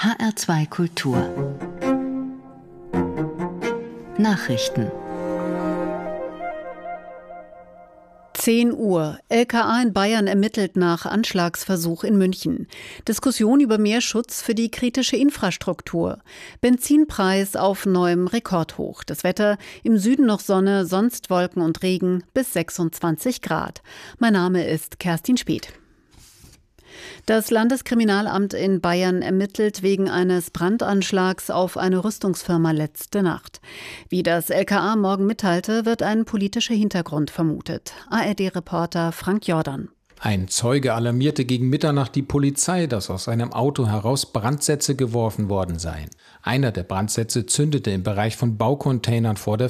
HR2 Kultur Nachrichten 10 Uhr. LKA in Bayern ermittelt nach Anschlagsversuch in München. Diskussion über mehr Schutz für die kritische Infrastruktur. Benzinpreis auf neuem Rekordhoch. Das Wetter: im Süden noch Sonne, sonst Wolken und Regen bis 26 Grad. Mein Name ist Kerstin Speth. Das Landeskriminalamt in Bayern ermittelt wegen eines Brandanschlags auf eine Rüstungsfirma letzte Nacht. Wie das LKA morgen mitteilte, wird ein politischer Hintergrund vermutet. ARD-Reporter Frank Jordan. Ein Zeuge alarmierte gegen Mitternacht die Polizei, dass aus einem Auto heraus Brandsätze geworfen worden seien. Einer der Brandsätze zündete im Bereich von Baucontainern vor der